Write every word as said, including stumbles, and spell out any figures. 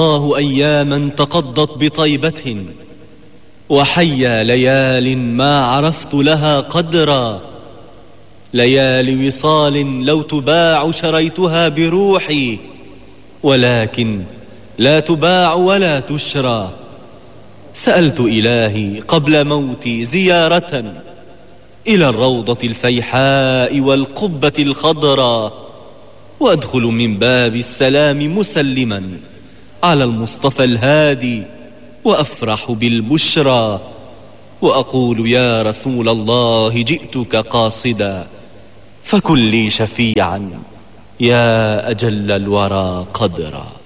الله أياما تقضت بطيبة، وحيا ليال ما عرفت لها قدرا. ليالي وصال لو تباع شريتها بروحي، ولكن لا تباع ولا تشرى. سألت إلهي قبل موتي زيارة إلى الروضة الفيحاء والقبة الخضراء، وأدخل من باب السلام مسلما على المصطفى الهادي، وأفرح بالبشرى، وأقول يا رسول الله جئتك قاصدا، فكن لي شفيعا يا أجل الورى قدرا.